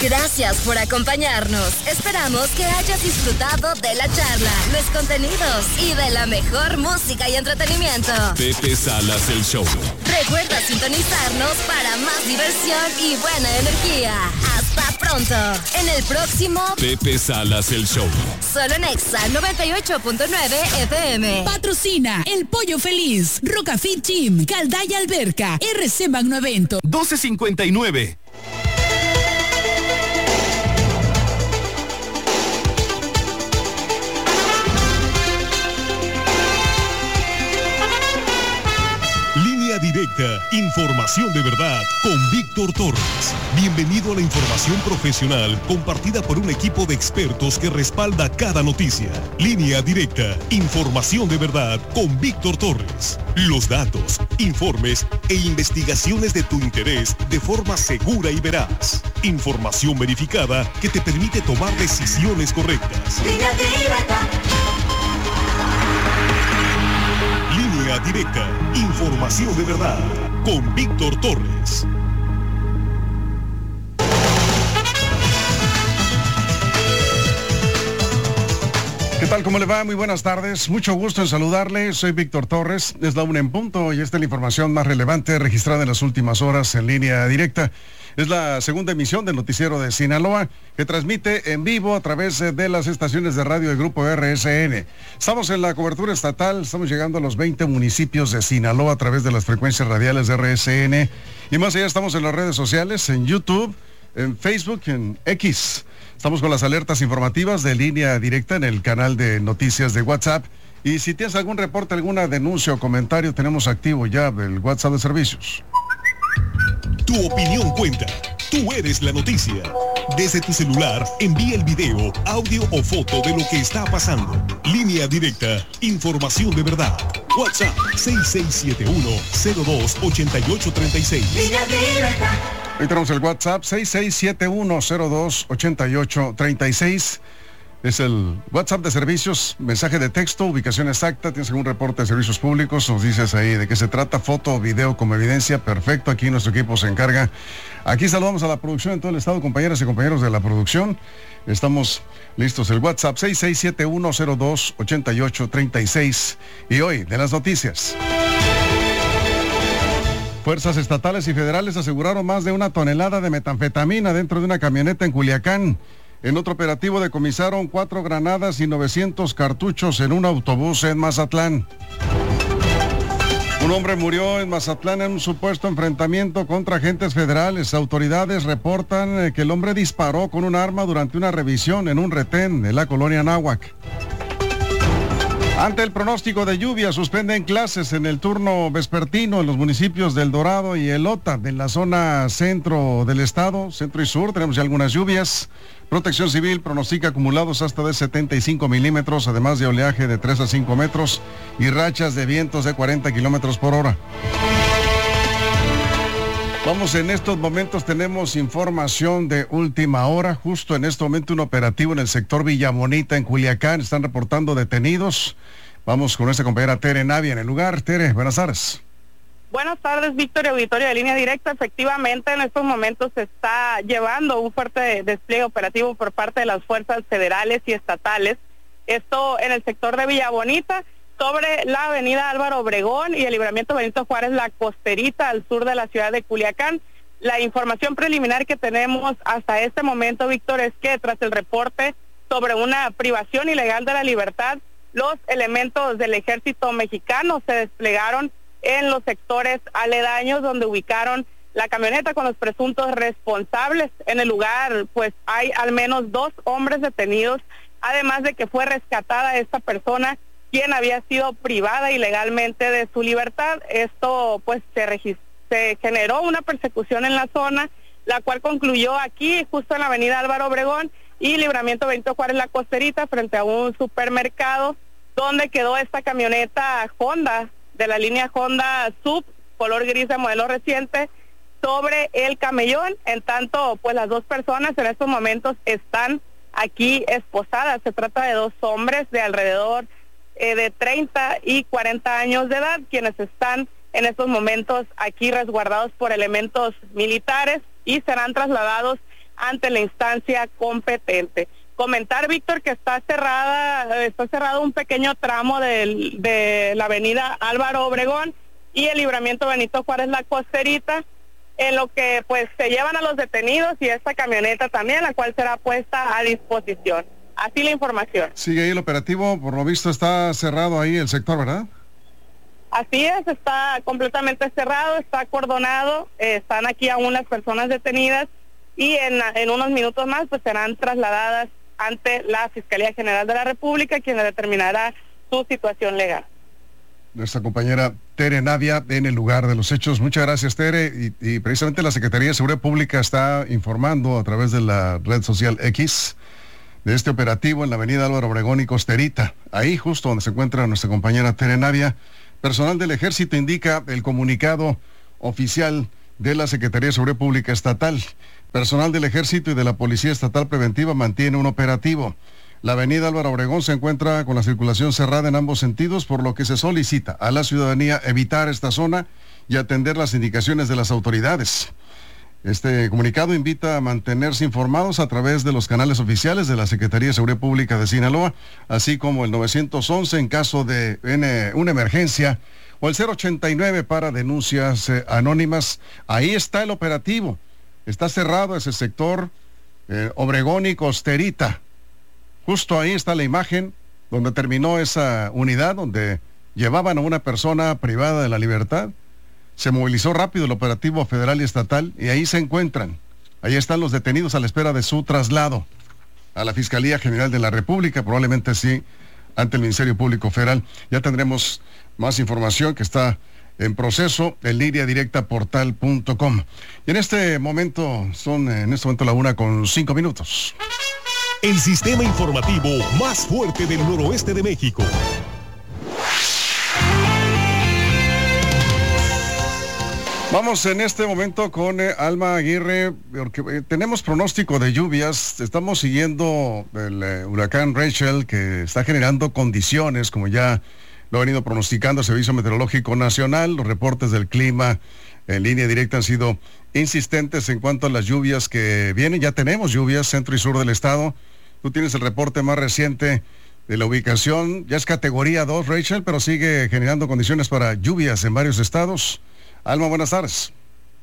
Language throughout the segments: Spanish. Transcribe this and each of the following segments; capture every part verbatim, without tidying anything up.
Gracias por acompañarnos. Esperamos que hayas disfrutado de la charla, los contenidos y de la mejor música y entretenimiento. Pepe Salas el Show. Recuerda sintonizarnos para más diversión y buena energía. Hasta pronto en el próximo Pepe Salas el Show. Solo en Exa noventa y ocho punto nueve F M. Patrocina El Pollo Feliz, Rocafit Gym, Caldaya Alberca, R C Magno Evento. doce cincuenta y nueve. Directa, información de verdad con Víctor Torres. Bienvenido a la información profesional compartida por un equipo de expertos que respalda cada noticia. Línea Directa, información de verdad con Víctor Torres. Los datos, informes e investigaciones de tu interés de forma segura y veraz. Información verificada que te permite tomar decisiones correctas. Línea Directa. Línea Directa, información de verdad, con Víctor Torres. ¿Qué tal? ¿Cómo le va? Muy buenas tardes. Mucho gusto en saludarle. Soy Víctor Torres. Es la una en punto y esta es la información más relevante registrada en las últimas horas en Línea Directa. Es la segunda emisión del noticiero de Sinaloa que transmite en vivo a través de las estaciones de radio del Grupo R S N. Estamos en la cobertura estatal, estamos llegando a los veinte municipios de Sinaloa a través de las frecuencias radiales de R S N. Y más allá estamos en las redes sociales, en YouTube, en Facebook, en X. Estamos con las alertas informativas de Línea Directa en el canal de noticias de WhatsApp. Y si tienes algún reporte, alguna denuncia o comentario, tenemos activo ya el WhatsApp de servicios. Tu opinión cuenta. Tú eres la noticia. Desde tu celular, envía el video, audio o foto de lo que está pasando. Línea Directa, información de verdad. WhatsApp seis seis siete uno cero dos ocho ocho tres seis. Línea Directa. Ahí tenemos el WhatsApp seis seis siete uno cero dos ocho ocho tres seis. Es el WhatsApp de servicios, mensaje de texto, ubicación exacta, tienes algún reporte de servicios públicos, nos dices ahí de qué se trata, foto o video como evidencia, perfecto, aquí nuestro equipo se encarga. Aquí saludamos a la producción en todo el estado, compañeras y compañeros de la producción. Estamos listos, el WhatsApp seis seis siete uno cero dos ocho ocho tres seis. Y hoy, de las noticias. Fuerzas estatales y federales aseguraron más de una tonelada de metanfetamina dentro de una camioneta en Culiacán. En otro operativo decomisaron cuatro granadas y novecientos cartuchos en un autobús en Mazatlán. Un hombre murió en Mazatlán en un supuesto enfrentamiento contra agentes federales. Autoridades reportan que el hombre disparó con un arma durante una revisión en un retén de la colonia Anáhuac. Ante el pronóstico de lluvia, suspenden clases en el turno vespertino en los municipios del Dorado y Elota, en la zona centro del estado, centro y sur. Tenemos ya algunas lluvias. Protección Civil pronostica acumulados hasta de setenta y cinco milímetros, además de oleaje de tres a cinco metros y rachas de vientos de cuarenta kilómetros por hora. Vamos, en estos momentos tenemos información de última hora. Justo en este momento un operativo en el sector Villamonita, en Culiacán. Están reportando detenidos. Vamos con nuestra compañera Tere Navia en el lugar. Tere, buenas tardes. Buenas tardes, Víctor y auditorio de Línea Directa. Efectivamente, en estos momentos se está llevando un fuerte despliegue operativo por parte de las fuerzas federales y estatales. Esto en el sector de Villabonita, sobre la avenida Álvaro Obregón y el libramiento Benito Juárez, la costerita al sur de la ciudad de Culiacán. La información preliminar que tenemos hasta este momento, Víctor, es que tras el reporte sobre una privación ilegal de la libertad, los elementos del ejército mexicano se desplegaron en los sectores aledaños donde ubicaron la camioneta con los presuntos responsables. En el lugar, pues hay al menos dos hombres detenidos, además de que fue rescatada esta persona quien había sido privada ilegalmente de su libertad. Esto pues se, regist- se generó una persecución en la zona, la cual concluyó aquí, justo en la avenida Álvaro Obregón y libramiento Benito Juárez, la costerita, frente a un supermercado, donde quedó esta camioneta Honda, de la línea Honda Sub, color gris de modelo reciente, sobre el camellón. En tanto, pues las dos personas en estos momentos están aquí esposadas. Se trata de dos hombres de alrededor eh, de treinta y cuarenta años de edad, quienes están en estos momentos aquí resguardados por elementos militares y serán trasladados ante la instancia competente. Comentar, Víctor, que está cerrada, está cerrado un pequeño tramo del, de la avenida Álvaro Obregón y el libramiento Benito Juárez La Costerita, en lo que pues se llevan a los detenidos y esta camioneta también, la cual será puesta a disposición. Así la información. Sigue ahí el operativo, por lo visto está cerrado ahí el sector, ¿verdad? Así es, está completamente cerrado, está acordonado, eh, están aquí aún las personas detenidas y en, en unos minutos más pues serán trasladadas ante la Fiscalía General de la República, quien determinará su situación legal. Nuestra compañera Tere Navia en el lugar de los hechos. Muchas gracias, Tere. Y, y precisamente la Secretaría de Seguridad Pública está informando a través de la red social X de este operativo en la avenida Álvaro Obregón y Costerita. Ahí justo donde se encuentra nuestra compañera Tere Navia. Personal del Ejército, indica el comunicado oficial de la Secretaría de Seguridad Pública Estatal. Personal del Ejército y de la Policía Estatal Preventiva mantiene un operativo. La avenida Álvaro Obregón se encuentra con la circulación cerrada en ambos sentidos, por lo que se solicita a la ciudadanía evitar esta zona y atender las indicaciones de las autoridades. Este comunicado invita a mantenerse informados a través de los canales oficiales de la Secretaría de Seguridad Pública de Sinaloa, así como el nueve once en caso de una emergencia, o el cero ochenta y nueve para denuncias eh, anónimas. Ahí está el operativo. Está cerrado ese sector, eh, Obregón y Costerita. Justo ahí está la imagen donde terminó esa unidad, donde llevaban a una persona privada de la libertad. Se movilizó rápido el operativo federal y estatal y ahí se encuentran. Ahí están los detenidos a la espera de su traslado a la Fiscalía General de la República, probablemente sí, ante el Ministerio Público Federal. Ya tendremos más información que está en proceso en línea directa portal punto com. Y en este momento, son en este momento la una con cinco minutos. El sistema informativo más fuerte del noroeste de México. Vamos en este momento con eh, Alma Aguirre, porque eh, tenemos pronóstico de lluvias. Estamos siguiendo el eh, huracán Rachel, que está generando condiciones, como ya lo ha venido pronosticando el Servicio Meteorológico Nacional. Los reportes del clima en línea directa han sido insistentes en cuanto a las lluvias que vienen. Ya tenemos lluvias centro y sur del estado. Tú tienes el reporte más reciente de la ubicación. Ya es categoría dos, Rachel, pero sigue generando condiciones para lluvias en varios estados. Alma, buenas tardes.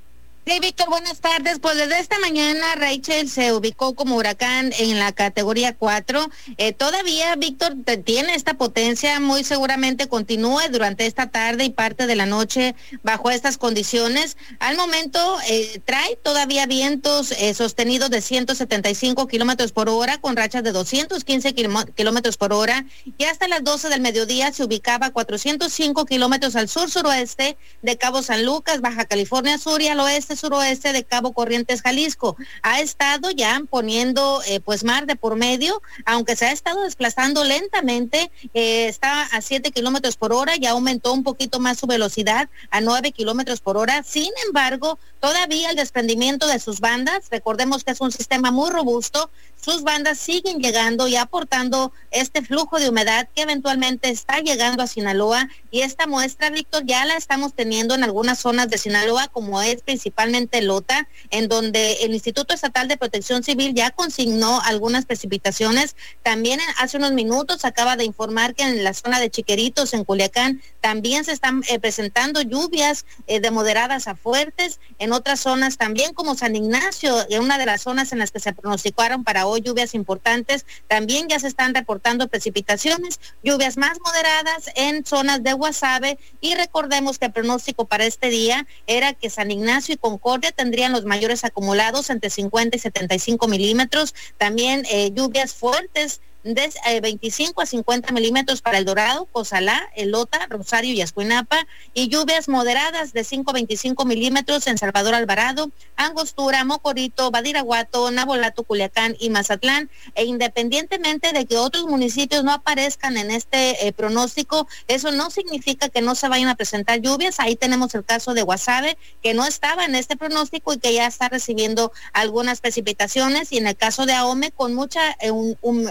Sí, Víctor, buenas tardes. Pues desde esta mañana Rachel se ubicó como huracán en la categoría cuatro. Eh, todavía, Víctor, tiene esta potencia, muy seguramente continúe durante esta tarde y parte de la noche bajo estas condiciones. Al momento eh, trae todavía vientos eh, sostenidos de ciento setenta y cinco kilómetros por hora con rachas de doscientos quince kilómetros por hora, y hasta las doce del mediodía se ubicaba a cuatrocientos cinco kilómetros al sur-suroeste de Cabo San Lucas, Baja California Sur, y al oeste suroeste de Cabo Corrientes, Jalisco. Ha estado ya poniendo eh, pues mar de por medio, aunque se ha estado desplazando lentamente, eh, está a siete kilómetros por hora, ya aumentó un poquito más su velocidad a nueve kilómetros por hora. Sin embargo, todavía el desprendimiento de sus bandas, recordemos que es un sistema muy robusto, sus bandas siguen llegando y aportando este flujo de humedad que eventualmente está llegando a Sinaloa, y esta muestra, Víctor, ya la estamos teniendo en algunas zonas de Sinaloa, como es principalmente Lota, en donde el Instituto Estatal de Protección Civil ya consignó algunas precipitaciones. También hace unos minutos acaba de informar que en la zona de Chiqueritos, en Culiacán, también se están eh, presentando lluvias eh, de moderadas a fuertes. En otras zonas también, como San Ignacio, en una de las zonas en las que se pronosticaron para hoy lluvias importantes, también ya se están reportando precipitaciones, lluvias más moderadas en zonas de Guasave, y recordemos que el pronóstico para este día era que San Ignacio y Concordia tendrían los mayores acumulados entre cincuenta y setenta y cinco milímetros, también eh, lluvias fuertes de eh, veinticinco a cincuenta milímetros para El Dorado, Cozalá, Elota, Rosario y Escuinapa, y lluvias moderadas de cinco a veinticinco milímetros en Salvador Alvarado, Angostura, Mocorito, Badiraguato, Nabolato, Culiacán y Mazatlán. E independientemente de que otros municipios no aparezcan en este eh, pronóstico, eso no significa que no se vayan a presentar lluvias. Ahí tenemos el caso de Guasave, que no estaba en este pronóstico y que ya está recibiendo algunas precipitaciones, y en el caso de Ahome, con mucha eh, un, un, eh,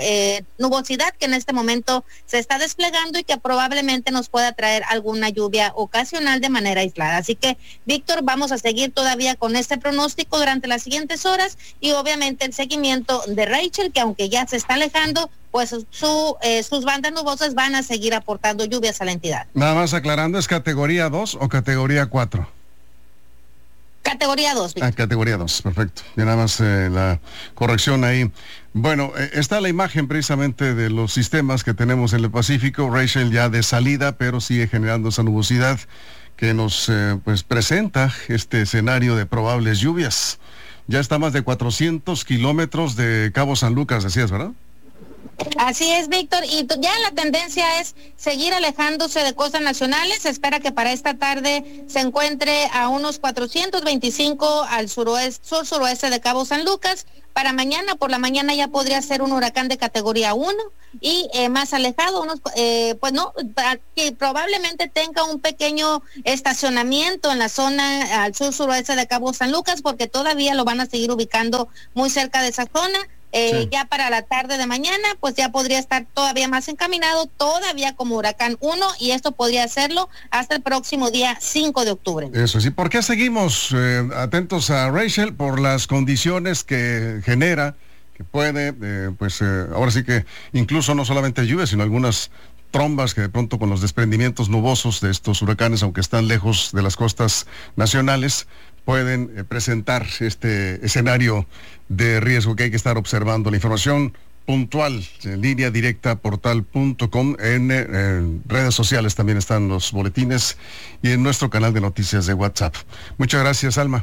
nubosidad que en este momento se está desplegando y que probablemente nos pueda traer alguna lluvia ocasional de manera aislada. Así que, Víctor, vamos a seguir todavía con este pronóstico durante las siguientes horas y obviamente el seguimiento de Rachel, que aunque ya se está alejando, pues su, eh, sus bandas nubosas van a seguir aportando lluvias a la entidad. Nada más aclarando, ¿es categoría dos o categoría cuatro? Categoría dos, Víctor. Ah, categoría dos, perfecto. Y nada más eh, la corrección ahí. Bueno, eh, está la imagen precisamente de los sistemas que tenemos en el Pacífico. Rachel ya de salida, pero sigue generando esa nubosidad que nos eh, pues presenta este escenario de probables lluvias. Ya está a más de cuatrocientos kilómetros de Cabo San Lucas, decías, ¿verdad? Así es, Víctor, y ya la tendencia es seguir alejándose de costas nacionales. Se espera que para esta tarde se encuentre a unos cuatrocientos veinticinco al suroeste, sur-suroeste de Cabo San Lucas. Para mañana, por la mañana ya podría ser un huracán de categoría uno y eh, más alejado, unos, eh, pues no, que probablemente tenga un pequeño estacionamiento en la zona al sur-suroeste de Cabo San Lucas, porque todavía lo van a seguir ubicando muy cerca de esa zona. Eh, sí. Ya para la tarde de mañana, pues ya podría estar todavía más encaminado, todavía como huracán uno, y esto podría hacerlo hasta el próximo día cinco de octubre. Eso sí, ¿por qué seguimos eh, atentos a Rachel? Por las condiciones que genera, que puede, eh, pues eh, ahora sí que incluso no solamente lluvia, sino algunas trombas que de pronto con los desprendimientos nubosos de estos huracanes, aunque están lejos de las costas nacionales, pueden eh, presentar este escenario de riesgo que hay que estar observando. La información puntual en línea directa portal punto com, en, eh, en redes sociales también están los boletines y en nuestro canal de noticias de WhatsApp. Muchas gracias, Alma.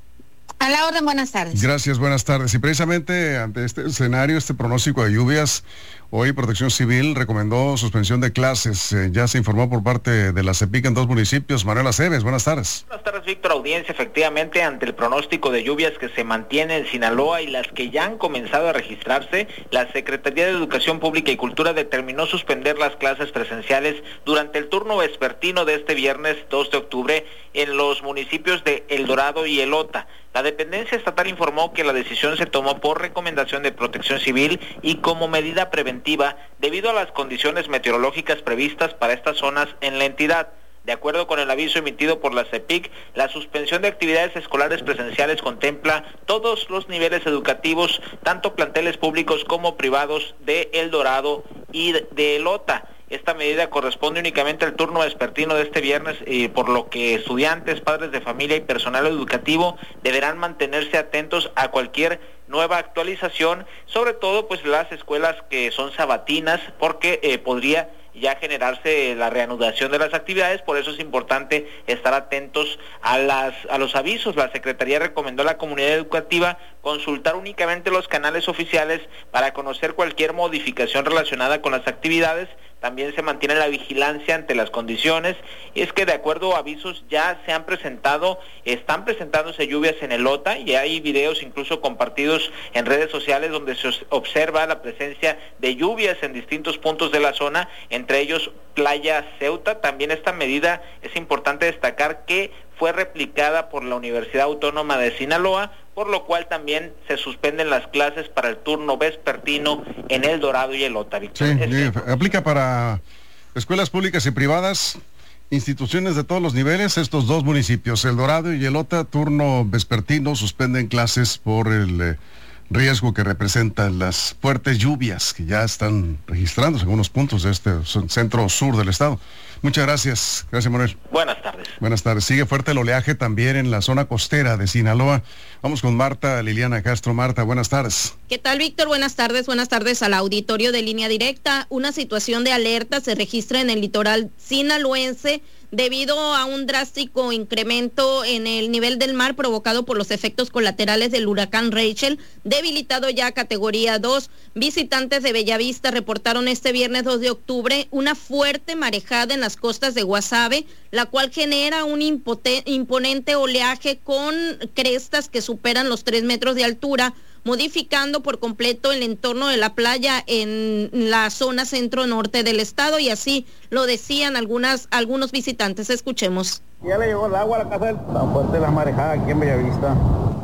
A la orden, buenas tardes. Gracias, buenas tardes. Y precisamente ante este escenario, este pronóstico de lluvias, hoy Protección Civil recomendó suspensión de clases. Eh, ya se informó por parte de la CEPIC en dos municipios. Manuel Aceves, buenas tardes. Buenas tardes, Víctor. Audiencia, efectivamente, ante el pronóstico de lluvias que se mantiene en Sinaloa y las que ya han comenzado a registrarse, la Secretaría de Educación Pública y Cultura determinó suspender las clases presenciales durante el turno vespertino de este viernes dos de octubre en los municipios de El Dorado y Elota. La dependencia estatal informó que la decisión se tomó por recomendación de Protección Civil y como medida preventiva debido a las condiciones meteorológicas previstas para estas zonas en la entidad. De acuerdo con el aviso emitido por la CEPIC, la suspensión de actividades escolares presenciales contempla todos los niveles educativos, tanto planteles públicos como privados de El Dorado y de Elota. Esta medida corresponde únicamente al turno vespertino de este viernes, eh, por lo que estudiantes, padres de familia y personal educativo deberán mantenerse atentos a cualquier nueva actualización, sobre todo pues las escuelas que son sabatinas, porque eh, podría ya generarse la reanudación de las actividades. Por eso es importante estar atentos a las a los avisos. La Secretaría recomendó a la comunidad educativa consultar únicamente los canales oficiales para conocer cualquier modificación relacionada con las actividades. También se mantiene la vigilancia ante las condiciones, y es que de acuerdo a avisos ya se han presentado, están presentándose lluvias en Elota, y hay videos incluso compartidos en redes sociales donde se observa la presencia de lluvias en distintos puntos de la zona, entre ellos Playa Ceuta. También esta medida es importante destacar que fue replicada por la Universidad Autónoma de Sinaloa, por lo cual también se suspenden las clases para el turno vespertino en El Dorado y Elota. Sí, sí, aplica para escuelas públicas y privadas, instituciones de todos los niveles. Estos dos municipios, El Dorado y Elota, turno vespertino, suspenden clases por el eh, riesgo que representan las fuertes lluvias que ya están registrándose en algunos puntos de este centro sur del estado. Muchas gracias. Gracias, Manuel. Buenas tardes. Buenas tardes. Sigue fuerte el oleaje también en la zona costera de Sinaloa. Vamos con Marta Liliana Castro. Marta, buenas tardes. ¿Qué tal, Víctor? Buenas tardes. Buenas tardes al auditorio de Línea Directa. Una situación de alerta se registra en el litoral sinaloense debido a un drástico incremento en el nivel del mar provocado por los efectos colaterales del huracán Rachel, debilitado ya a categoría dos. Visitantes de Bellavista reportaron este viernes dos de octubre una fuerte marejada en las costas de Guasave, la cual genera un imponente oleaje con crestas que superan los tres metros de altura, modificando por completo el entorno de la playa en la zona centro-norte del estado, y así lo decían algunas algunos visitantes. Escuchemos. Ya le llegó el agua a la casa del... Tan fuerte las marejadas aquí en Bellavista.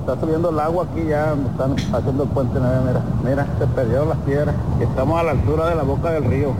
está subiendo el agua aquí ya, están haciendo el puente, mira, mira, se perdieron las piedras, estamos a la altura de la boca del río.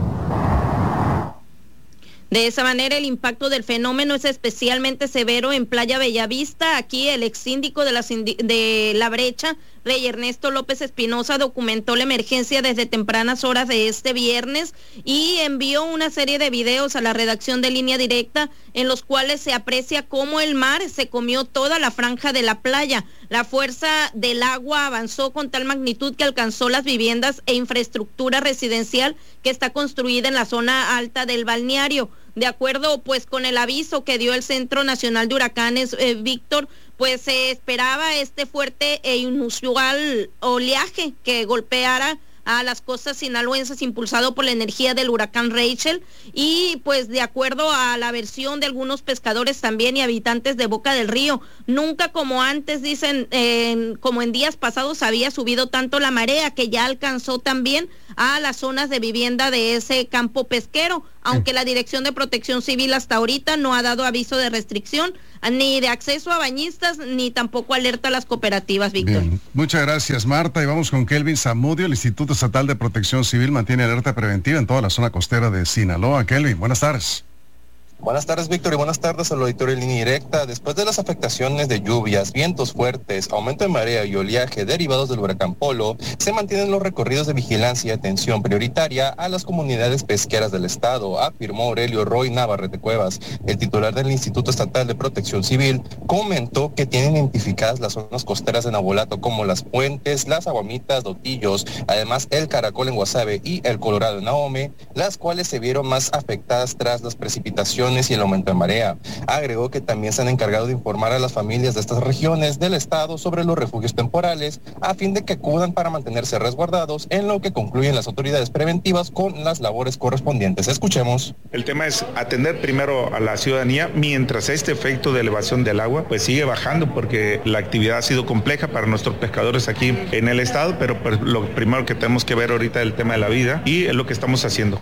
De esa manera, el impacto del fenómeno es especialmente severo en Playa Bellavista. Aquí el ex síndico de la, de la Brecha, Rey Ernesto López Espinosa, documentó la emergencia desde tempranas horas de este viernes y envió una serie de videos a la redacción de Línea Directa en los cuales se aprecia cómo el mar se comió toda la franja de la playa. La fuerza del agua avanzó con tal magnitud que alcanzó las viviendas e infraestructura residencial que está construida en la zona alta del balneario. De acuerdo pues con el aviso que dio el Centro Nacional de Huracanes, eh, Víctor, pues se esperaba este fuerte e inusual oleaje que golpeara a las costas sinaloenses impulsado por la energía del huracán Rachel y pues de acuerdo a la versión de algunos pescadores también y habitantes de Boca del Río, nunca como antes dicen, eh, como en días pasados había subido tanto la marea que ya alcanzó también a las zonas de vivienda de ese campo pesquero, aunque la Dirección de Protección Civil hasta ahorita no ha dado aviso de restricción ni de acceso a bañistas, ni tampoco alerta a las cooperativas, Víctor. Bien. Muchas gracias, Marta. Y vamos con Kelvin Zamudio. El Instituto Estatal de Protección Civil mantiene alerta preventiva en toda la zona costera de Sinaloa. Kelvin, buenas tardes. Buenas tardes, Víctor, y buenas tardes al auditorio de Línea Directa. Después de las afectaciones de lluvias, vientos fuertes, aumento de marea y oleaje derivados del huracán Polo, se mantienen los recorridos de vigilancia y atención prioritaria a las comunidades pesqueras del estado, afirmó Aurelio Roy Navarrete Cuevas. El titular del Instituto Estatal de Protección Civil comentó que tienen identificadas las zonas costeras de Navolato como Las Puentes, Las Aguamitas, Dotillos, además el Caracol en Guasave y el Colorado en Ahome, las cuales se vieron más afectadas tras las precipitaciones y el aumento de marea. Agregó que también se han encargado de informar a las familias de estas regiones del estado sobre los refugios temporales a fin de que acudan para mantenerse resguardados, en lo que concluyen las autoridades preventivas con las labores correspondientes. Escuchemos. El tema es atender primero a la ciudadanía mientras este efecto de elevación del agua pues sigue bajando, porque la actividad ha sido compleja para nuestros pescadores aquí en el estado, pero pues, lo primero que tenemos que ver ahorita es el tema de la vida y es lo que estamos haciendo.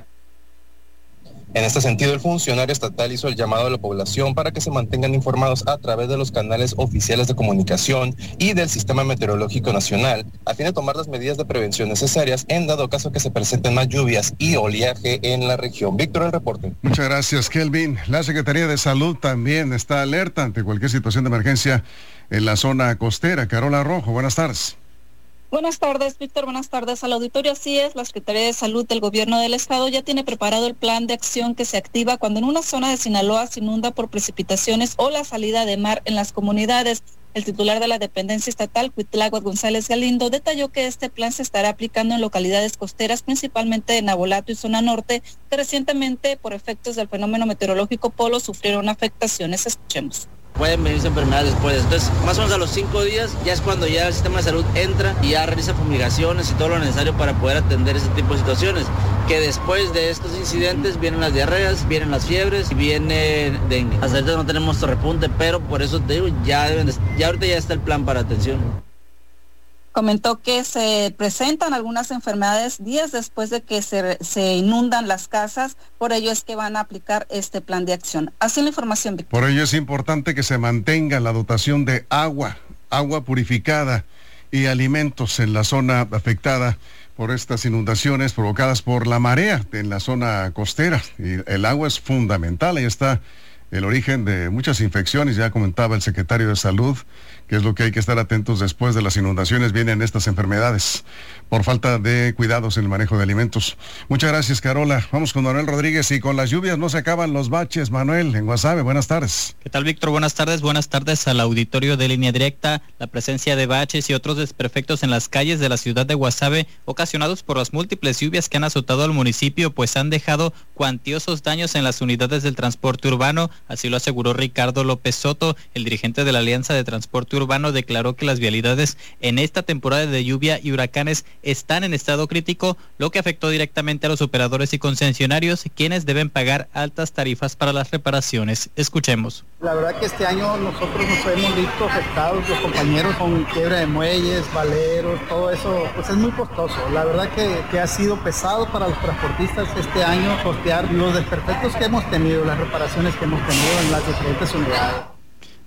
En este sentido, el funcionario estatal hizo el llamado a la población para que se mantengan informados a través de los canales oficiales de comunicación y del Sistema Meteorológico Nacional, a fin de tomar las medidas de prevención necesarias en dado caso que se presenten más lluvias y oleaje en la región. Víctor, el reporte. Muchas gracias, Kelvin. La Secretaría de Salud también está alerta ante cualquier situación de emergencia en la zona costera. Carola Rojo, buenas tardes. Buenas tardes, Víctor. Buenas tardes al auditorio. Así es, la Secretaría de Salud del Gobierno del Estado ya tiene preparado el plan de acción que se activa cuando en una zona de Sinaloa se inunda por precipitaciones o la salida de mar en las comunidades. El titular de la dependencia estatal, Cuitláhuac González Galindo, detalló que este plan se estará aplicando en localidades costeras, principalmente en Navolato y zona norte, que recientemente, por efectos del fenómeno meteorológico Polo, sufrieron afectaciones. Escuchemos. Pueden venirse enfermedades después. Entonces, más o menos a los cinco días ya es cuando ya el sistema de salud entra y ya realiza fumigaciones y todo lo necesario para poder atender ese tipo de situaciones. Que después de estos incidentes vienen las diarreas, vienen las fiebres y viene dengue. Hasta ahorita no tenemos repunte, pero por eso te digo, ya, deben de, ya ahorita ya está el plan para atención. Comentó que se presentan algunas enfermedades días después de que se, se inundan las casas, por ello es que van a aplicar este plan de acción. Así la información, Víctor. Por ello es importante que se mantenga la dotación de agua, agua purificada y alimentos en la zona afectada por estas inundaciones provocadas por la marea en la zona costera. Y el agua es fundamental, ahí está el origen de muchas infecciones, ya comentaba el secretario de Salud, que es lo que hay que estar atentos después de las inundaciones, vienen estas enfermedades por falta de cuidados en el manejo de alimentos. Muchas gracias, Carola. Vamos con Manuel Rodríguez, y con las lluvias no se acaban los baches. Manuel, en Guasave, buenas tardes. ¿Qué tal, Víctor? Buenas tardes, buenas tardes al auditorio de Línea Directa. La presencia de baches y otros desperfectos en las calles de la ciudad de Guasave, ocasionados por las múltiples lluvias que han azotado al municipio, pues han dejado cuantiosos daños en las unidades del transporte urbano. Así lo aseguró Ricardo López Soto, el dirigente de la Alianza de Transporte Urbano. Declaró que las vialidades en esta temporada de lluvia y huracanes están en estado crítico, lo que afectó directamente a los operadores y concesionarios, quienes deben pagar altas tarifas para las reparaciones. Escuchemos. La verdad que este año nosotros nos hemos visto afectados, los compañeros, con quiebra de muelles, valeros, todo eso, pues es muy costoso. La verdad que, que ha sido pesado para los transportistas este año costear los desperfectos que hemos tenido, las reparaciones que hemos tenido en las diferentes unidades.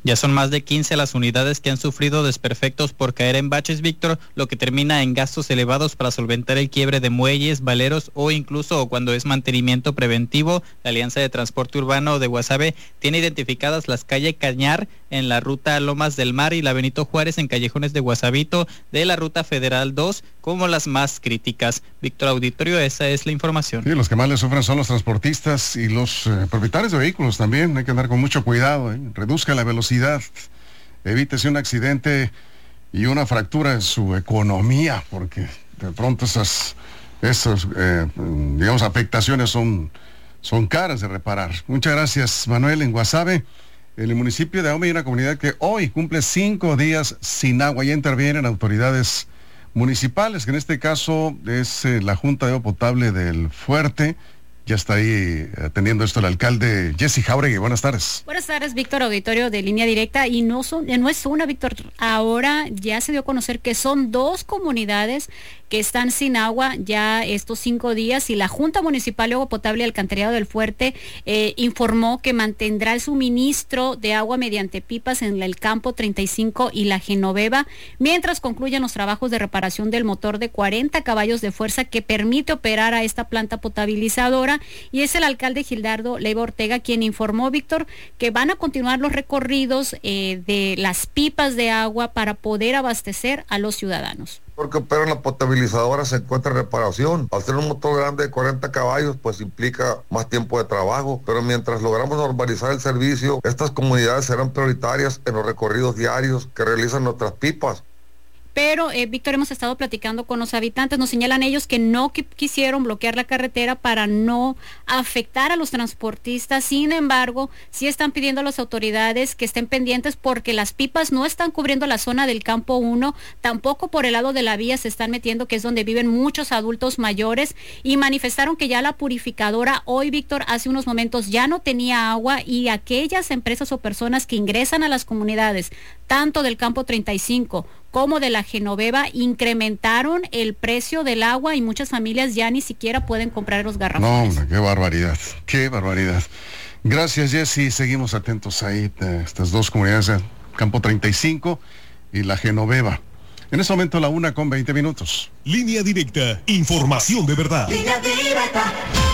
Ya son más de quince las unidades que han sufrido desperfectos por caer en baches, Víctor, lo que termina en gastos elevados para solventar el quiebre de muelles, valeros o incluso cuando es mantenimiento preventivo. La Alianza de Transporte Urbano de Guasave tiene identificadas las calles Cañar en la ruta Lomas del Mar y la Benito Juárez en callejones de Guasavito de la ruta Federal dos como las más críticas. Víctor Auditorio, esa es la información. Sí, los que más le sufren son los transportistas y los eh, propietarios de vehículos también. Hay que andar con mucho cuidado, ¿eh? Reduzca la velocidad, evítese un accidente y una fractura en su economía, porque de pronto esas, esas eh, digamos, afectaciones son, son caras de reparar. Muchas gracias, Manuel. En Guasave, en el municipio de Ahome hay una comunidad que hoy cumple cinco días sin agua. Ya intervienen autoridades municipales, que en este caso es eh, la Junta de Agua Potable del Fuerte. Ya está ahí atendiendo esto el alcalde Jesse Jauregui. Buenas tardes. Buenas tardes, Víctor, auditorio de Línea Directa. Y no, son, no es una, Víctor. Ahora ya se dio a conocer que son dos comunidades que están sin agua ya estos cinco días y la Junta Municipal de Agua Potable y Alcantarillado del Fuerte eh, informó que mantendrá el suministro de agua mediante pipas en el campo treinta y cinco y la Genoveva, mientras concluyan los trabajos de reparación del motor de cuarenta caballos de fuerza que permite operar a esta planta potabilizadora. Y es el alcalde Gildardo Leiva Ortega quien informó, Víctor, que van a continuar los recorridos eh, de las pipas de agua para poder abastecer a los ciudadanos. Porque operan la potabilizadora, se encuentra en reparación. Al ser un motor grande de cuarenta caballos, pues implica más tiempo de trabajo. Pero mientras logramos normalizar el servicio, estas comunidades serán prioritarias en los recorridos diarios que realizan nuestras pipas. Pero, eh, Víctor, hemos estado platicando con los habitantes, nos señalan ellos que no qu- quisieron bloquear la carretera para no afectar a los transportistas. Sin embargo, sí están pidiendo a las autoridades que estén pendientes porque las pipas no están cubriendo la zona del campo uno, tampoco por el lado de la vía se están metiendo, que es donde viven muchos adultos mayores, y manifestaron que ya la purificadora hoy, Víctor, hace unos momentos ya no tenía agua, y aquellas empresas o personas que ingresan a las comunidades, tanto del campo treinta y cinco como de la Genoveva, incrementaron el precio del agua y muchas familias ya ni siquiera pueden comprar los garrafones. No, hombre, qué barbaridad, qué barbaridad. Gracias, Jessy. Seguimos atentos ahí, eh, estas dos comunidades, eh, Campo treinta y cinco y la Genoveva. En este momento la una con veinte minutos. Línea Directa, información de verdad. Línea Directa.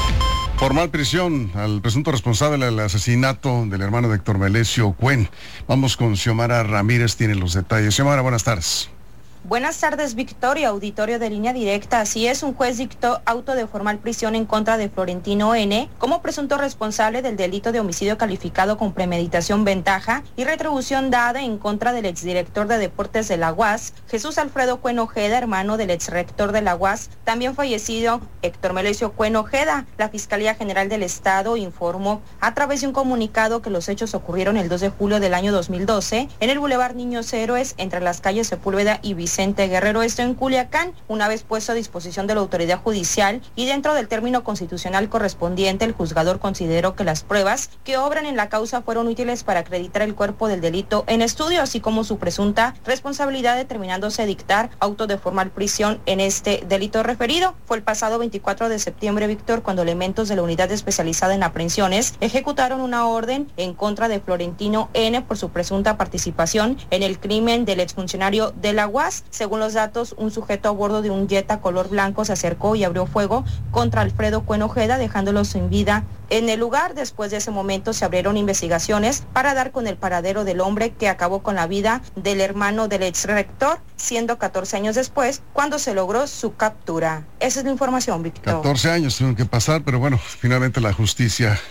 Formal prisión al presunto responsable del asesinato del hermano de Héctor Melesio Cuen. Vamos con Xiomara Ramírez, tiene los detalles. Xiomara, buenas tardes. Buenas tardes, Victoria, auditorio de Línea Directa. Así es, un juez dictó auto de formal prisión en contra de Florentino N. como presunto responsable del delito de homicidio calificado con premeditación, ventaja y retribución dada en contra del exdirector de deportes de la U A S, Jesús Alfredo Cuen Ojeda, hermano del exrector de la U A S, también fallecido Héctor Melesio Cuen Ojeda. La Fiscalía General del Estado informó a través de un comunicado que los hechos ocurrieron el dos de julio del año dos mil doce en el Boulevard Niños Héroes, entre las calles Sepúlveda y Vicente Guerrero, esto en Culiacán. Una vez puesto a disposición de la autoridad judicial y dentro del término constitucional correspondiente, el juzgador consideró que las pruebas que obran en la causa fueron útiles para acreditar el cuerpo del delito en estudio, así como su presunta responsabilidad, determinándose dictar auto de formal prisión en este delito referido. Fue el pasado veinticuatro de septiembre, Víctor, cuando elementos de la unidad especializada en aprehensiones ejecutaron una orden en contra de Florentino N. por su presunta participación en el crimen del exfuncionario de la U A S. Según los datos, un sujeto a bordo de un Jetta color blanco se acercó y abrió fuego contra Alfredo Cuen Ojeda, dejándolo sin vida en el lugar. Después de ese momento se abrieron investigaciones para dar con el paradero del hombre que acabó con la vida del hermano del exrector, siendo catorce años después cuando se logró su captura. Esa es la información, Víctor. catorce años tuvieron que pasar, pero bueno, finalmente la justicia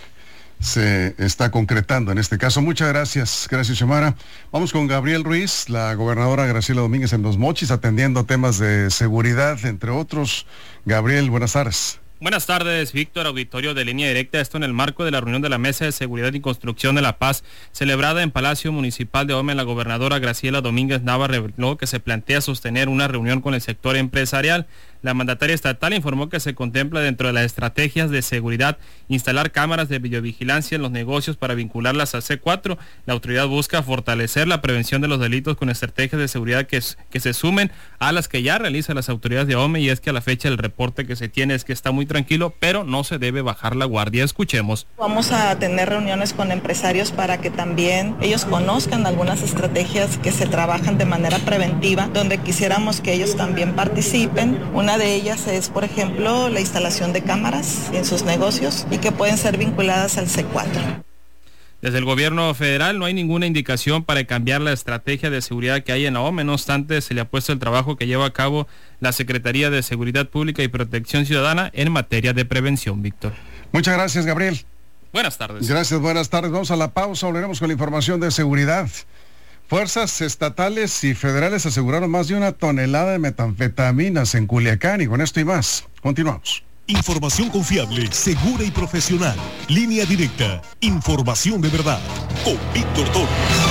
se está concretando en este caso. Muchas gracias, gracias, Xiomara. Vamos con Gabriel Ruiz, la gobernadora Graciela Domínguez en Los Mochis, atendiendo temas de seguridad, entre otros. Gabriel, buenas tardes. Buenas tardes, Víctor, auditorio de Línea Directa. Esto en el marco de la reunión de la Mesa de Seguridad y Construcción de la Paz, celebrada en Palacio Municipal de Ahome. La gobernadora Graciela Domínguez Nava reveló que se plantea sostener una reunión con el sector empresarial. La mandataria estatal informó que se contempla dentro de las estrategias de seguridad instalar cámaras de videovigilancia en los negocios para vincularlas a C cuatro. La autoridad busca fortalecer la prevención de los delitos con estrategias de seguridad que, que se sumen a las que ya realizan las autoridades de AHOME, y es que a la fecha el reporte que se tiene es que está muy tranquilo, pero no se debe bajar la guardia. Escuchemos. Vamos a tener reuniones con empresarios para que también ellos conozcan algunas estrategias que se trabajan de manera preventiva, donde quisiéramos que ellos también participen. Una de ellas es, por ejemplo, la instalación de cámaras en sus negocios y que pueden ser vinculadas al C cuatro. Desde el gobierno federal no hay ninguna indicación para cambiar la estrategia de seguridad que hay en AHOME. No obstante, se le ha puesto el trabajo que lleva a cabo la Secretaría de Seguridad Pública y Protección Ciudadana en materia de prevención, Víctor. Muchas gracias, Gabriel. Buenas tardes. Gracias, buenas tardes. Vamos a la pausa, volveremos con la información de seguridad. Fuerzas estatales y federales aseguraron más de una tonelada de metanfetaminas en Culiacán, y con esto y más, continuamos. Información confiable, segura y profesional. Línea directa. Información de verdad. Con Víctor Torres.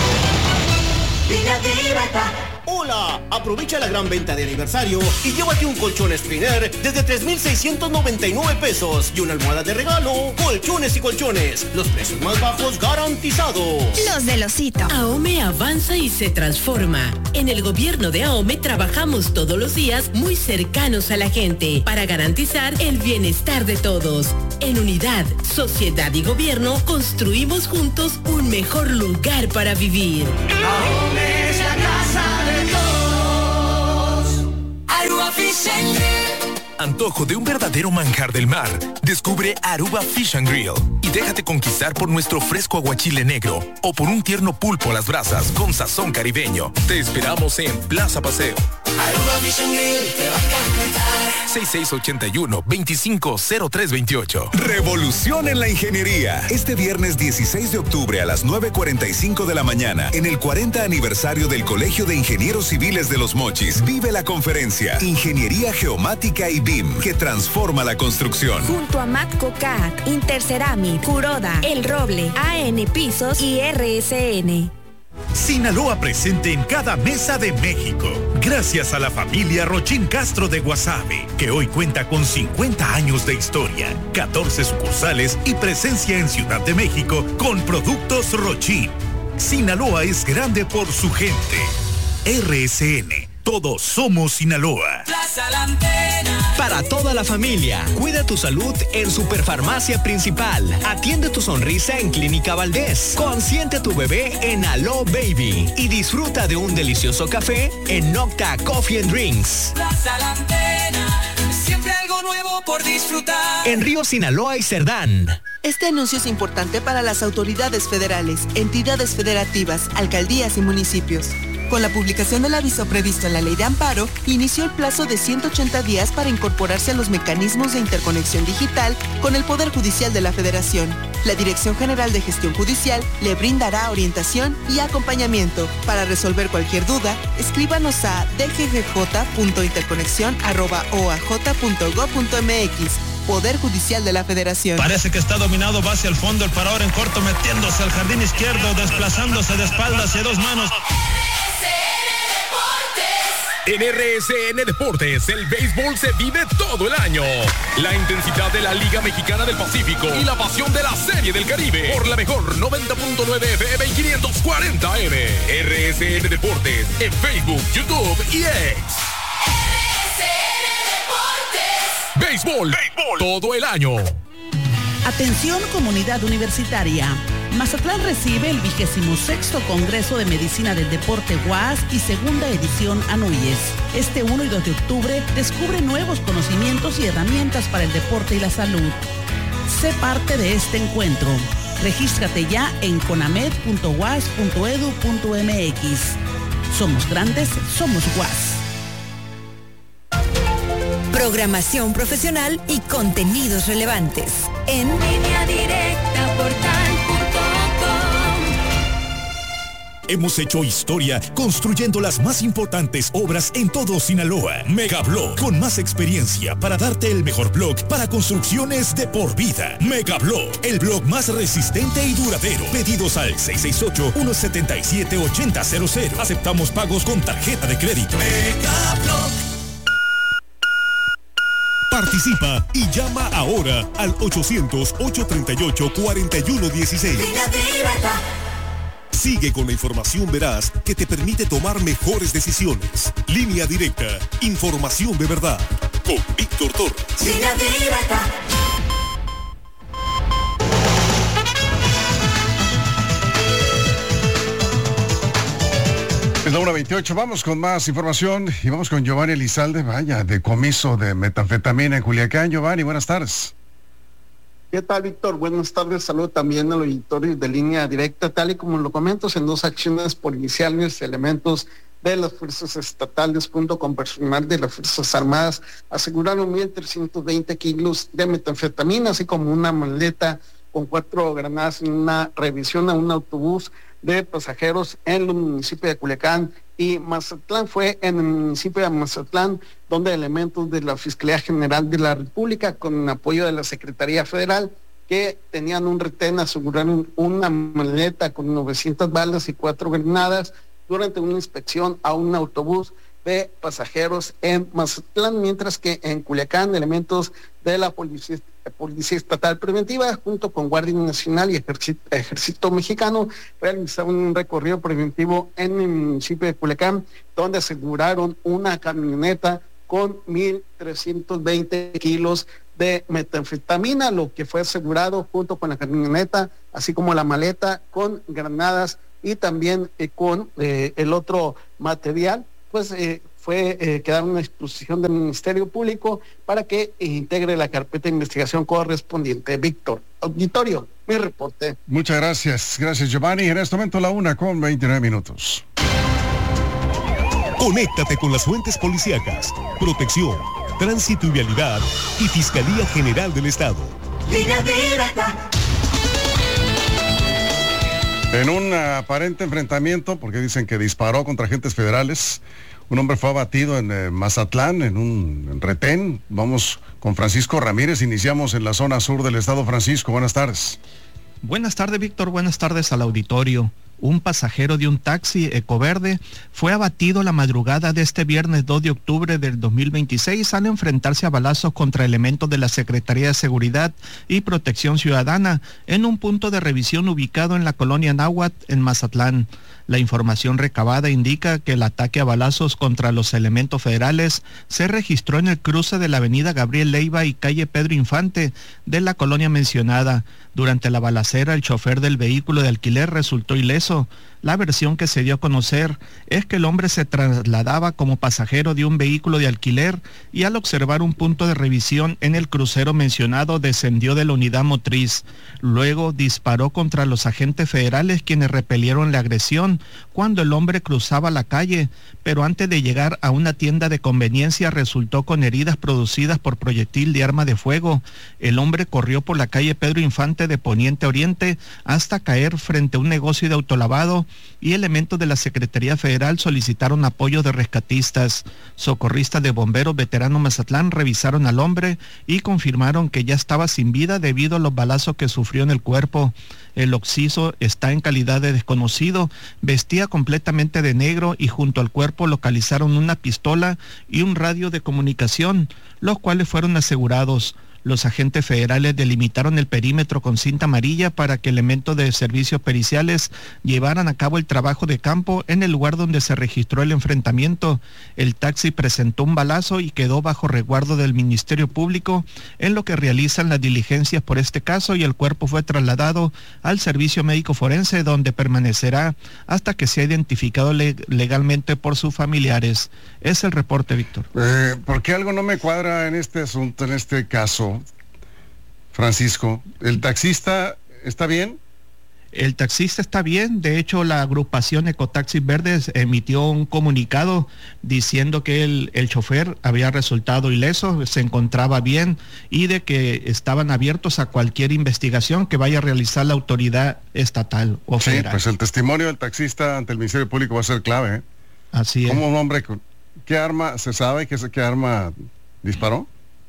Línea directa. Hola, aprovecha la gran venta de aniversario y llévate un colchón Springer desde tres mil seiscientos noventa y nueve pesos y una almohada de regalo. Colchones y colchones, los precios más bajos garantizados. Los del osito. AHOME avanza y se transforma. En el gobierno de AHOME trabajamos todos los días muy cercanos a la gente para garantizar el bienestar de todos. En unidad, sociedad y gobierno construimos juntos un mejor lugar para vivir. AHOME es la casa de todos. Aruba Fish and Grill. Antojo de un verdadero manjar del mar. Descubre Aruba Fish and Grill y déjate conquistar por nuestro fresco aguachile negro o por un tierno pulpo a las brasas con sazón caribeño. Te esperamos en Plaza Paseo. Aruba Fish and Grill te va a encantar. seis seis ocho uno, dos cinco cero tres dos ocho. Revolución en la ingeniería. Este viernes dieciséis de octubre a las nueve cuarenta y cinco de la mañana, en el cuarenta aniversario del Colegio de Ingenieros Civiles de Los Mochis, vive la conferencia Ingeniería Geomática y B I M, que transforma la construcción. Junto a Matco C A D, Interceramic, Curoda, El Roble, A N Pisos y R S N. Sinaloa presente en cada mesa de México, gracias a la familia Rochín Castro de Guasave, que hoy cuenta con cincuenta años de historia, catorce sucursales y presencia en Ciudad de México con productos Rochín. Sinaloa es grande por su gente. R S N, todos somos Sinaloa. Plaza La Antena. Para toda la familia, cuida tu salud en Superfarmacia Principal. Atiende tu sonrisa en Clínica Valdés. Consiente a tu bebé en Alo Baby. Y disfruta de un delicioso café en Nocta Coffee and Drinks. Plaza La Antena. Siempre algo nuevo por disfrutar. En Río Sinaloa y Cerdán. Este anuncio es importante para las autoridades federales, entidades federativas, alcaldías y municipios. Con la publicación del aviso previsto en la Ley de Amparo, inició el plazo de ciento ochenta días para incorporarse a los mecanismos de interconexión digital con el Poder Judicial de la Federación. La Dirección General de Gestión Judicial le brindará orientación y acompañamiento. Para resolver cualquier duda, escríbanos a d g g j punto interconexión arroba o a j punto gob punto m x. Poder Judicial de la Federación. Parece que está dominado, va hacia el fondo, el parador en corto, metiéndose al jardín izquierdo, desplazándose de espalda hacia dos manos. En R S N Deportes, el béisbol se vive todo el año. La intensidad de la Liga Mexicana del Pacífico y la pasión de la Serie del Caribe por la mejor noventa punto nueve F M y quinientos cuarenta A M. R S N Deportes en Facebook, YouTube y X. R S N Deportes. Béisbol, béisbol todo el año. Atención comunidad universitaria. Mazatlán recibe el vigésimo sexto Congreso de Medicina del Deporte U A S y segunda edición Anuyes. Este uno y dos de octubre descubre nuevos conocimientos y herramientas para el deporte y la salud. Sé parte de este encuentro. Regístrate ya en conamed punto u a s punto e d u punto m x. Somos grandes, somos U A S. Programación profesional y contenidos relevantes. En Línea Directa Portal punto com. Hemos hecho historia construyendo las más importantes obras en todo Sinaloa. Megablog, con más experiencia para darte el mejor blog para construcciones de por vida. Megablog, el blog más resistente y duradero. Pedidos al seis seis ocho, uno siete siete, ocho cero cero cero. Aceptamos pagos con tarjeta de crédito. Megablog. Participa y llama ahora al ochocientos, ochocientos treinta y ocho, cuarenta y uno dieciséis. Sigue con la información veraz que te permite tomar mejores decisiones. Línea Directa, información de verdad. Con Víctor Torres. Línea Directa. Es la una veintiocho, vamos con más información y vamos con Giovanni Elizalde, vaya, decomiso de metanfetamina en Culiacán. Giovanni, buenas tardes. ¿Qué tal, Víctor? Buenas tardes, saludo también al auditorio de Línea Directa. Tal y como lo comento, en dos acciones policiales, elementos de las fuerzas estatales junto con personal de las Fuerzas Armadas aseguraron mil trescientos veinte kilos de metanfetamina, así como una maleta con cuatro granadas en una revisión a un autobús de pasajeros en el municipio de Culiacán y Mazatlán. Fue en el municipio de Mazatlán donde elementos de la Fiscalía General de la República, con apoyo de la Secretaría Federal, que tenían un retén, aseguraron una maleta con novecientas balas y cuatro granadas durante una inspección a un autobús de pasajeros en Mazatlán, mientras que en Culiacán elementos de la Policía, Policía Estatal Preventiva junto con Guardia Nacional y Ejército, Ejército Mexicano realizaron un recorrido preventivo en el municipio de Culiacán, donde aseguraron una camioneta con mil trescientos veinte kilos de metanfetamina, lo que fue asegurado junto con la camioneta, así como la maleta con granadas y también eh, con eh, el otro material, pues eh, fue eh, quedaron a disposición del Ministerio Público para que eh, integre la carpeta de investigación correspondiente. Víctor, auditorio, mi reporte. Muchas gracias, gracias Giovanni. En este momento la una con veintinueve minutos. Conéctate con las fuentes policíacas, protección, tránsito y vialidad y Fiscalía General del Estado. Línea Directa. En un aparente enfrentamiento, porque dicen que disparó contra agentes federales, un hombre fue abatido en eh, Mazatlán, en un retén. Vamos con Francisco Ramírez, iniciamos en la zona sur del estado. Francisco, buenas tardes. Buenas tardes, Víctor, buenas tardes al auditorio. Un pasajero de un taxi Ecoverde fue abatido la madrugada de este viernes dos de octubre del dos mil veintiséis al enfrentarse a balazos contra elementos de la Secretaría de Seguridad y Protección Ciudadana en un punto de revisión ubicado en la colonia Náhuatl, en Mazatlán. La información recabada indica que el ataque a balazos contra los elementos federales se registró en el cruce de la avenida Gabriel Leiva y calle Pedro Infante de la colonia mencionada. Durante la balacera, el chofer del vehículo de alquiler resultó ileso. La versión que se dio a conocer es que el hombre se trasladaba como pasajero de un vehículo de alquiler y al observar un punto de revisión en el crucero mencionado descendió de la unidad motriz. Luego disparó contra los agentes federales, quienes repelieron la agresión cuando el hombre cruzaba la calle, pero antes de llegar a una tienda de conveniencia resultó con heridas producidas por proyectil de arma de fuego. El hombre corrió por la calle Pedro Infante de poniente a oriente hasta caer frente a un negocio de autolavado y elementos de la Secretaría Federal solicitaron apoyo de rescatistas. Socorristas de bomberos veteranos Mazatlán revisaron al hombre y confirmaron que ya estaba sin vida debido a los balazos que sufrió en el cuerpo. El occiso está en calidad de desconocido, vestía completamente de negro y junto al cuerpo localizaron una pistola y un radio de comunicación, los cuales fueron asegurados. Los agentes federales delimitaron el perímetro con cinta amarilla para que elementos de servicios periciales llevaran a cabo el trabajo de campo en el lugar donde se registró el enfrentamiento. El taxi presentó un balazo y quedó bajo resguardo del Ministerio Público, en lo que realizan las diligencias por este caso, y el cuerpo fue trasladado al Servicio Médico Forense, donde permanecerá hasta que sea identificado le- legalmente por sus familiares. Es el reporte, Víctor. Eh, ¿Por qué algo no me cuadra en este asunto, en este caso, Francisco? ¿El taxista está bien? El taxista está bien. De hecho, la agrupación Ecotaxis Verdes emitió un comunicado diciendo que el, el chofer había resultado ileso, se encontraba bien y de que estaban abiertos a cualquier investigación que vaya a realizar la autoridad estatal o federal. Sí, pues el testimonio del taxista ante el Ministerio Público va a ser clave, ¿eh? Así es. ¿Cómo un hombre con qué arma se sabe qué, qué arma disparó?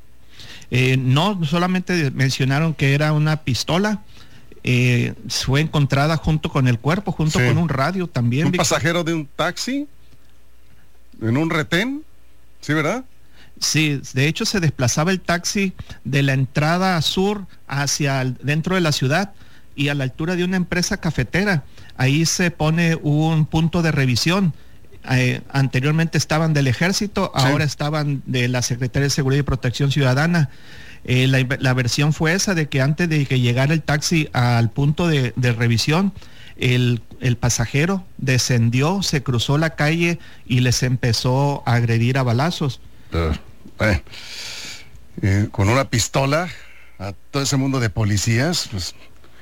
Eh, no, solamente mencionaron que era una pistola. Eh, fue encontrada junto con el cuerpo, junto Sí. con un radio también. ¿Un Víctor. pasajero de un taxi? ¿En un retén? ¿Sí, verdad? Sí, de hecho se desplazaba el taxi de la entrada sur hacia el, dentro de la ciudad y a la altura de una empresa cafetera. Ahí se pone un punto de revisión. Eh, anteriormente estaban del Ejército, sí. Ahora estaban de la Secretaría de Seguridad y Protección Ciudadana. Eh, la, la versión fue esa de que antes de que llegara el taxi al punto de, de revisión, el, el pasajero descendió, se cruzó la calle y les empezó a agredir a balazos. Uh. Eh, eh, con una pistola a todo ese mundo de policías, pues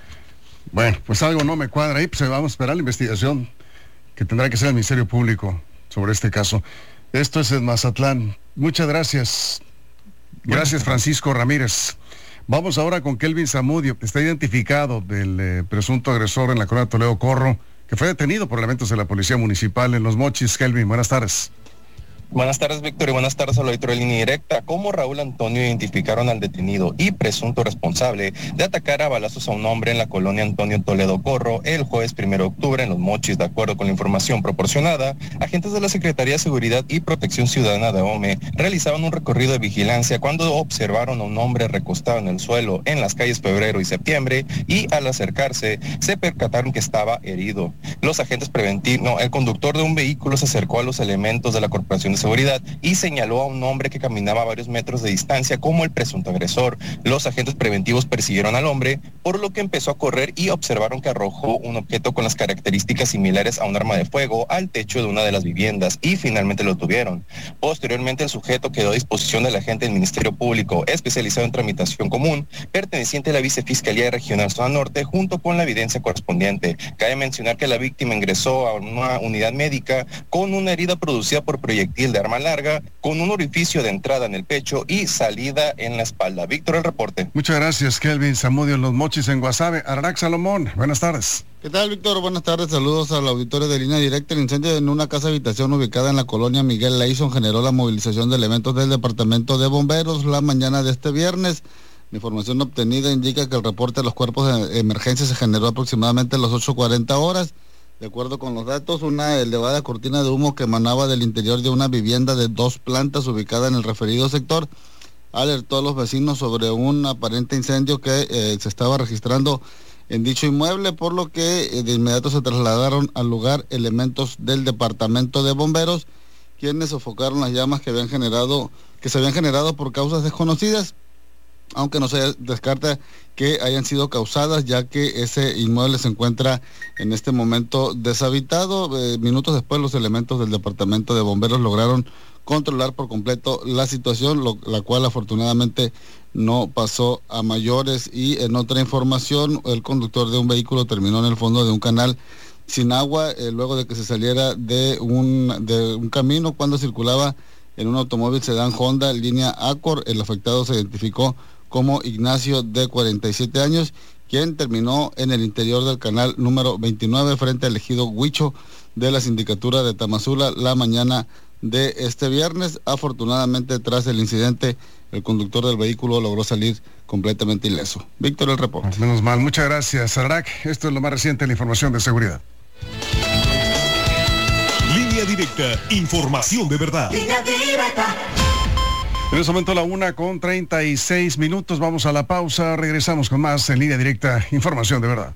bueno, pues algo no me cuadra ahí, pues vamos a esperar la investigación que tendrá que ser el Ministerio Público sobre este caso. Esto es en Mazatlán. Muchas gracias. Gracias, Francisco Ramírez. Vamos ahora con Kelvin Zamudio, que está identificado del eh, presunto agresor en la colonia Toledo Corro, que fue detenido por elementos de la Policía Municipal en Los Mochis. Kelvin, buenas tardes. Buenas tardes, Víctor, y buenas tardes al auditorio de Línea Directa. Como Raúl Antonio identificaron al detenido y presunto responsable de atacar a balazos a un hombre en la colonia Antonio Toledo Corro el jueves primero de octubre en Los Mochis. De acuerdo con la información proporcionada, agentes de la Secretaría de Seguridad y Protección Ciudadana de AOME realizaban un recorrido de vigilancia cuando observaron a un hombre recostado en el suelo en las calles Febrero y Septiembre, y al acercarse se percataron que estaba herido. Los agentes preventivos, no, el conductor de un vehículo se acercó a los elementos de la Corporación de Seguridad y señaló a un hombre que caminaba a varios metros de distancia como el presunto agresor. Los agentes preventivos persiguieron al hombre, por lo que empezó a correr y observaron que arrojó un objeto con las características similares a un arma de fuego al techo de una de las viviendas y finalmente lo tuvieron. Posteriormente, el sujeto quedó a disposición del agente del Ministerio Público especializado en tramitación común, perteneciente a la Vicefiscalía Regional Zona Norte, junto con la evidencia correspondiente. Cabe mencionar que la víctima ingresó a una unidad médica con una herida producida por proyectil de arma larga, con un orificio de entrada en el pecho y salida en la espalda. Víctor, el reporte. Muchas gracias, Kelvin Zamudio en Los Mochis, en Guasave. Ararak Salomón, buenas tardes. ¿Qué tal, Víctor? Buenas tardes, saludos al auditorio de Línea Directa. El incendio en una casa habitación ubicada en la colonia Miguel Layson generó la movilización de elementos del Departamento de Bomberos la mañana de este viernes. La información obtenida indica que el reporte de los cuerpos de emergencia se generó aproximadamente a las ocho cuarenta horas. De acuerdo con los datos, una elevada cortina de humo que emanaba del interior de una vivienda de dos plantas ubicada en el referido sector alertó a los vecinos sobre un aparente incendio que eh, se estaba registrando en dicho inmueble, por lo que eh, de inmediato se trasladaron al lugar elementos del Departamento de Bomberos, quienes sofocaron las llamas que habían generado, que se habían generado por causas desconocidas, aunque no se descarta que hayan sido causadas, ya que ese inmueble se encuentra en este momento deshabitado. Eh, minutos después, los elementos del Departamento de Bomberos lograron controlar por completo la situación, lo, la cual afortunadamente no pasó a mayores. Y en otra información, el conductor de un vehículo terminó en el fondo de un canal sin agua, eh, luego de que se saliera de un, de un camino cuando circulaba en un automóvil sedán Honda línea Accord. El afectado se identificó como Ignacio, de cuarenta y siete años, quien terminó en el interior del canal número veintinueve frente al ejido Huicho de la sindicatura de Tamazula la mañana de este viernes. Afortunadamente, tras el incidente, el conductor del vehículo logró salir completamente ileso. Víctor, el reporte. Menos mal, muchas gracias, Ararak. Esto es lo más reciente en la información de seguridad. Línea Directa, información de verdad. Línea Directa. En este momento la una con treinta y seis minutos, vamos a la pausa, regresamos con más en Línea Directa, información de verdad.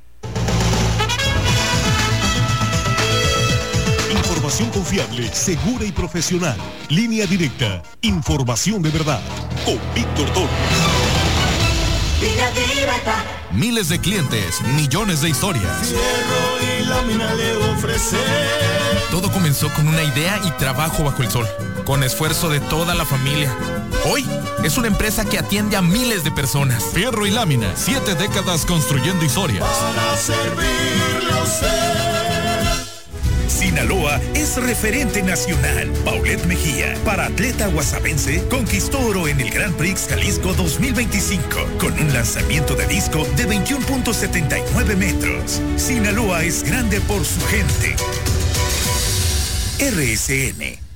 Información confiable, segura y profesional. Línea Directa, información de verdad, con Víctor Torres. Línea Directa. Miles de clientes, millones de historias. Fierro y lámina le ofrece. Todo comenzó con una idea y trabajo bajo el sol, con esfuerzo de toda la familia. Hoy es una empresa que atiende a miles de personas. Fierro y Lámina, siete décadas construyendo historias. Para servirle a usted. Sinaloa es referente nacional. Paulette Mejía, para atleta guasavense, conquistó oro en el Grand Prix Jalisco dos mil veinticinco con un lanzamiento de disco de veintiuno punto setenta y nueve metros. Sinaloa es grande por su gente. R S N,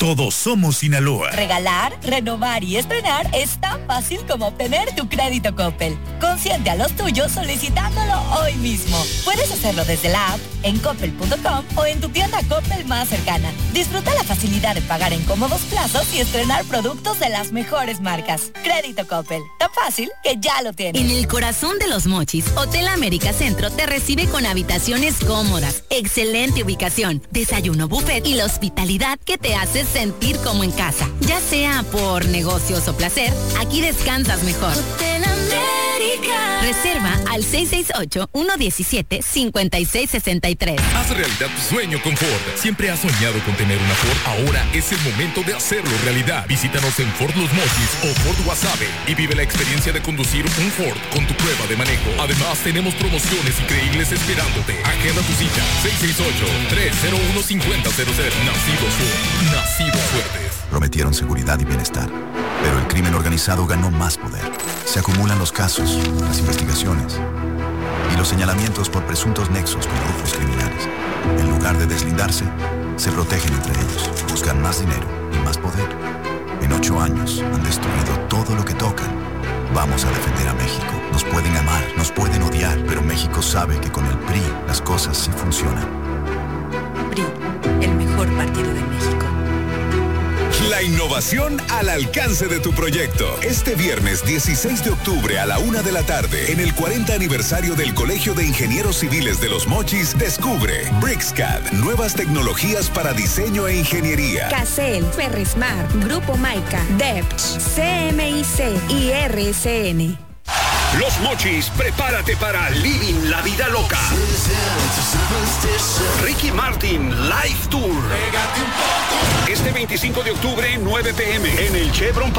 Todos somos Sinaloa. Regalar, renovar y estrenar es tan fácil como obtener tu crédito Coppel. Consiente a los tuyos solicitándolo hoy mismo. Puedes hacerlo desde la app, en coppel punto com o en tu tienda Coppel más cercana. Disfruta la facilidad de pagar en cómodos plazos y estrenar productos de las mejores marcas. Crédito Coppel, tan fácil que ya lo tienes. En el corazón de Los Mochis, Hotel América Centro te recibe con habitaciones cómodas, excelente ubicación, desayuno buffet y la hospitalidad que te hace sentir como en casa. Ya sea por negocios o placer, aquí descansas mejor. Hotel América. Reserva al seis seis ocho, uno uno siete, cinco seis seis tres. Haz realidad tu sueño con Ford. Siempre has soñado con tener una Ford. Ahora es el momento de hacerlo realidad. Visítanos en Ford Los Mochis o Ford Guasave y vive la experiencia de conducir un Ford con tu prueba de manejo. Además, tenemos promociones increíbles esperándote. Agenda tu cita. seis seis ocho, tres cero uno, cinco cero cero cero. Nacidos Ford. Nacidos fuertes. Prometieron seguridad y bienestar, pero el crimen organizado ganó más poder. Se acumulan los casos, las investigaciones y los señalamientos por presuntos nexos con grupos criminales. En lugar de deslindarse, se protegen entre ellos, buscan más dinero y más poder. En ocho años han destruido todo lo que tocan. Vamos a defender a México. Nos pueden amar, nos pueden odiar, pero México sabe que con el P R I las cosas sí funcionan. P R I, el mejor partido de México. La innovación al alcance de tu proyecto. Este viernes dieciséis de octubre a la una de la tarde, en el cuarenta aniversario del Colegio de Ingenieros Civiles de Los Mochis, descubre BricsCAD, nuevas tecnologías para diseño e ingeniería. Casel, Ferresmar, Grupo Maica, D E P C, C M I C y R S N. Los Mochis, prepárate para Living la Vida Loca. Ricky Martin Live Tour. Este veinticinco de octubre, nueve p m en el Chevron Park.